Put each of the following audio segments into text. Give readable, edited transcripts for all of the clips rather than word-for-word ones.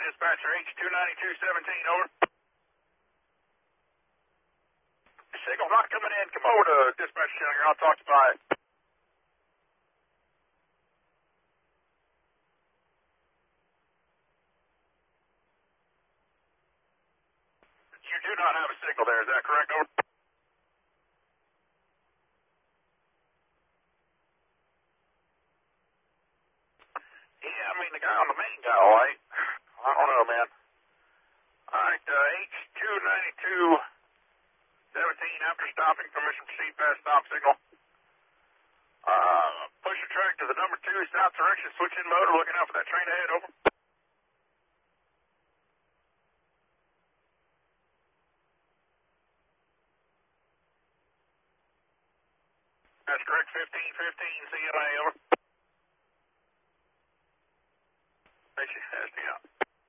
dispatcher, H29217, over. Signal not coming in. Come over to dispatch center. I'll talk to Mike. You do not have a signal there. Is that correct, over? Yeah, I mean, the guy on the main dial light. I don't know, man. All right, H29217, after stopping, permission to proceed past stop signal. Push your track to the number 2, south direction, switch in motor, looking out for that train ahead, over. That's correct, 1515, CLA, over. Makes you nasty out.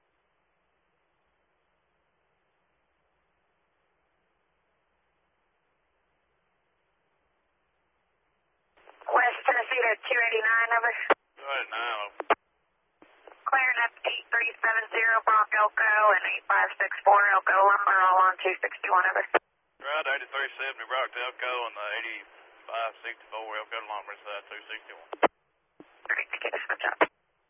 West Tennessee to 289, over. 289, over. Clearing up 8370 Brock Elko and 8564 Elko Lumber, all on 261, over. Right, 8370 Brock Elko and the 8564 Elko Lumber, side 261.